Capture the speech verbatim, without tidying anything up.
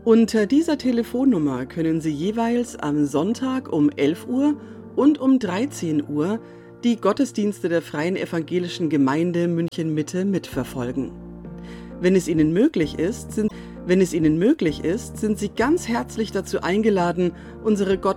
Unter dieser Telefonnummer können Sie jeweils am Sonntag um elf Uhr und um dreizehn Uhr die Gottesdienste der Freien Evangelischen Gemeinde München-Mitte mitverfolgen. Wenn es Ihnen möglich ist, sind, wenn es Ihnen möglich ist, sind Sie ganz herzlich dazu eingeladen, unsere Gott